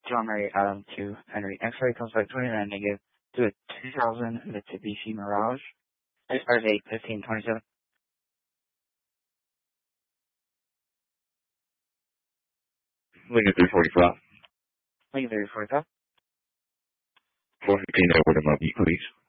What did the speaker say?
John Mary Adam to Henry X-ray comes back 29 negative to a 2000 Mitsubishi Mirage. Expires 8/15/27. Lincoln 345. Lincoln 345. 415 Edward MLB, please.